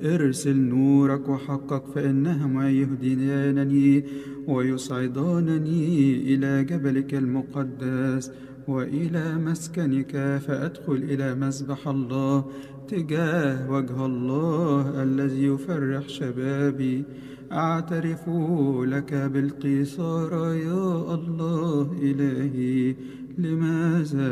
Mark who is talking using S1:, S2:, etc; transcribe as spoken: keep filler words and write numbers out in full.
S1: ارسل نورك وحقك فإنهما يهديانني ويصعدانني إلى جبلك المقدس وإلى مسكنك، فأدخل إلى مسبح الله تجاه وجه الله الذي يفرح شبابي. أعترف لك بالقيصار يا الله إلهي، لماذا